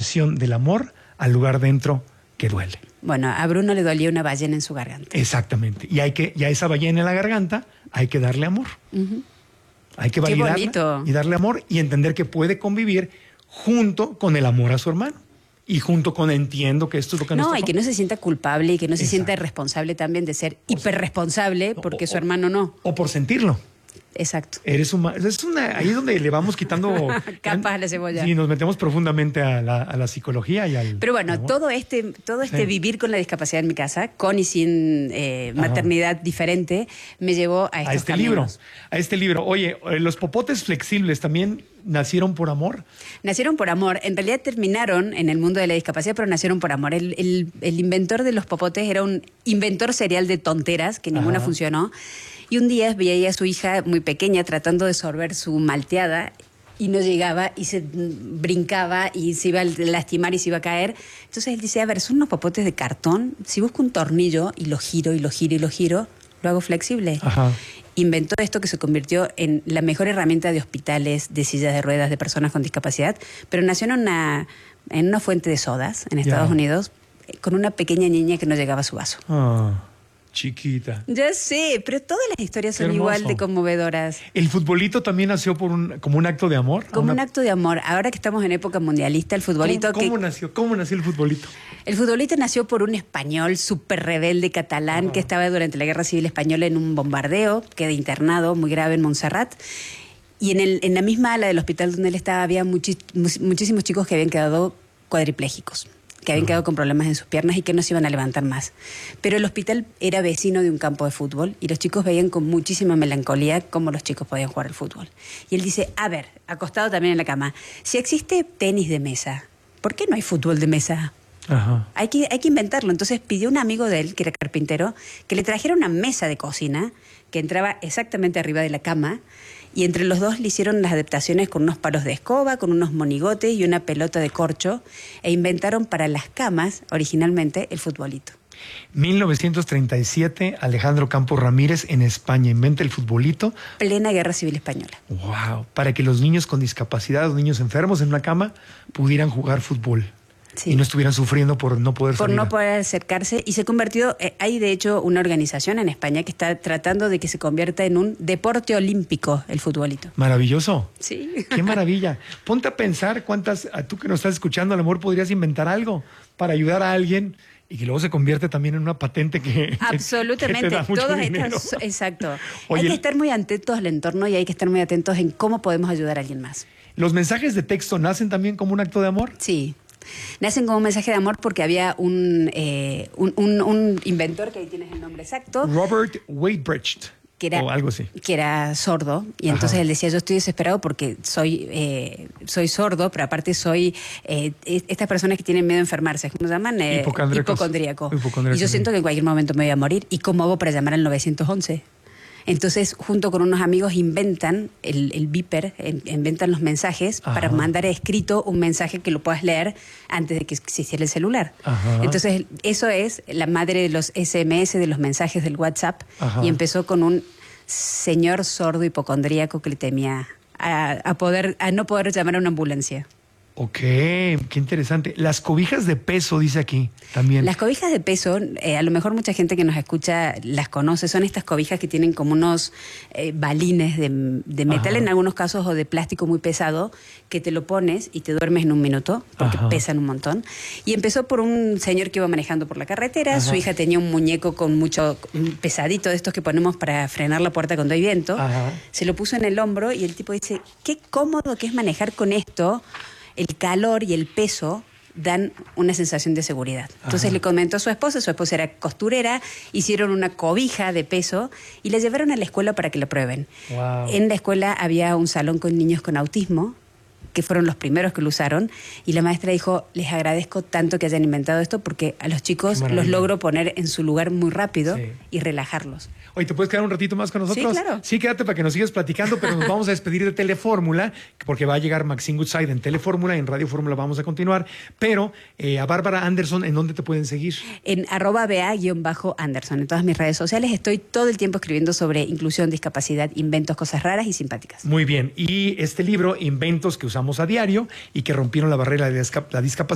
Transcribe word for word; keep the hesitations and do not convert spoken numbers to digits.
aproximación del amor al lugar dentro que duele. Bueno, a Bruno le dolía una ballena en su garganta. Exactamente. Y hay que, y a esa ballena en la garganta hay que darle amor. Uh-huh. Hay que validarla y darle amor y entender que puede convivir junto con el amor a su hermano. Y junto con entiendo que esto es lo que nos No, tocó. y que no se sienta culpable y que no se Exacto. sienta responsable también de ser hiperresponsable porque o, o, su hermano no. O por sentirlo. Exacto. Eres humano. Es una, ahí es donde le vamos quitando capas a la cebolla. Sí, nos metemos profundamente a la, a la psicología y al. Pero bueno, todo este, todo este sí. vivir con la discapacidad en mi casa, con y sin eh, maternidad Ajá. diferente, me llevó a estos a este caminos. libro. A este libro. Oye, los popotes flexibles también nacieron por amor. Nacieron por amor. En realidad terminaron en el mundo de la discapacidad, pero nacieron por amor. El, el, el inventor de los popotes era un inventor serial de tonteras, que ninguna Ajá. funcionó. Y un día veía a su hija muy pequeña tratando de sorber su malteada y no llegaba y se brincaba y se iba a lastimar y se iba a caer. Entonces él dice, a ver, son unos popotes de cartón. Si busco un tornillo y lo giro y lo giro y lo giro, lo hago flexible. Ajá. Inventó esto que se convirtió en la mejor herramienta de hospitales, de sillas de ruedas, de personas con discapacidad, pero nació en una, en una fuente de sodas en Estados yeah. Unidos con una pequeña niña que no llegaba a su vaso. Oh. Chiquita. Ya sé, pero todas las historias son igual de conmovedoras. ¿El futbolito también nació por un, como un acto de amor? Como una... un acto de amor. Ahora que estamos en época mundialista, el futbolito... ¿Cómo, cómo que... nació? ¿Cómo nació el futbolito? El futbolito nació por un español súper rebelde catalán uh-huh. que estaba durante la Guerra Civil Española en un bombardeo, queda internado muy grave en Montserrat. Y en, el, en la misma ala del hospital donde él estaba había muchis, muchísimos chicos que habían quedado cuadriplégicos, que habían quedado con problemas en sus piernas y que no se iban a levantar más. Pero el hospital era vecino de un campo de fútbol y los chicos veían con muchísima melancolía cómo los chicos podían jugar al fútbol. Y él dice, a ver, acostado también en la cama, si existe tenis de mesa, ¿por qué no hay fútbol de mesa? Ajá. Hay que, hay que inventarlo. Entonces pidió a un amigo de él, que era carpintero, que le trajera una mesa de cocina que entraba exactamente arriba de la cama. Y entre los dos le hicieron las adaptaciones con unos palos de escoba, con unos monigotes y una pelota de corcho, e inventaron para las camas, originalmente, el futbolito. mil novecientos treinta y siete, Alejandro Campos Ramírez en España inventa el futbolito. Plena Guerra Civil Española. Wow, para que los niños con discapacidad, los niños enfermos en una cama, pudieran jugar fútbol. Sí. Y no estuvieran sufriendo por no poder por salir. Por no poder acercarse. Y se convirtió, eh, hay de hecho una organización en España que está tratando de que se convierta en un deporte olímpico el futbolito. Maravilloso. Sí. Qué maravilla. Ponte a pensar cuántas, a tú que nos estás escuchando, a lo mejor podrías inventar algo para ayudar a alguien y que luego se convierte también en una patente que absolutamente que te da mucho todas dinero. Estas, exacto. Oye, hay que estar muy atentos al entorno y hay que estar muy atentos en cómo podemos ayudar a alguien más. ¿Los mensajes de texto nacen también como un acto de amor? Sí. Nacen como un mensaje de amor porque había un, eh, un, un, un inventor, que ahí tienes el nombre exacto. Robert Weybrecht. Que era, o algo así. Que era sordo. Y entonces Ajá. él decía, yo estoy desesperado porque soy, eh, soy sordo, pero aparte soy eh, estas personas que tienen miedo a enfermarse. ¿Cómo se llaman? Eh, hipocondríaco. Y yo siento que en cualquier momento me voy a morir. ¿Y cómo hago para llamar al nueve once? Entonces, junto con unos amigos, inventan el, el beeper, inventan los mensajes Ajá. para mandar escrito un mensaje que lo puedas leer antes de que existiera el celular. Ajá. Entonces, eso es la madre de los ese eme ese, de los mensajes del WhatsApp. Ajá. Y empezó con un señor sordo hipocondríaco que le temía a, a, poder, a no poder llamar a una ambulancia. Ok, qué interesante. Las cobijas de peso, dice aquí, también. Las cobijas de peso, eh, a lo mejor mucha gente que nos escucha las conoce, son estas cobijas que tienen como unos eh, balines de, de metal Ajá. en algunos casos o de plástico muy pesado, que te lo pones y te duermes en un minuto, porque Ajá. pesan un montón. Y empezó por un señor que iba manejando por la carretera, Ajá. su hija tenía un muñeco con mucho pesadito de estos que ponemos para frenar la puerta cuando hay viento, Ajá. se lo puso en el hombro y el tipo dice, qué cómodo que es manejar con esto. El calor y el peso dan una sensación de seguridad. Entonces Ajá. le comentó a su esposa, su esposa era costurera, hicieron una cobija de peso y la llevaron a la escuela para que la prueben. Wow. En la escuela había un salón con niños con autismo, que fueron los primeros que lo usaron, y la maestra dijo, les agradezco tanto que hayan inventado esto porque a los chicos los logro poner en su lugar muy rápido sí. y relajarlos. Oye, ¿te puedes quedar un ratito más con nosotros? Sí, claro. Sí, quédate para que nos sigas platicando, pero nos vamos a despedir de Telefórmula, porque va a llegar Maxine Goodside en Telefórmula, en Radio Fórmula vamos a continuar, pero eh, a Bárbara Anderson, ¿en dónde te pueden seguir? En arroba bea-anderson, en todas mis redes sociales. Estoy todo el tiempo escribiendo sobre inclusión, discapacidad, inventos, cosas raras y simpáticas. Muy bien. Y este libro, Inventos que usamos a diario y que rompieron la barrera de la discapacidad,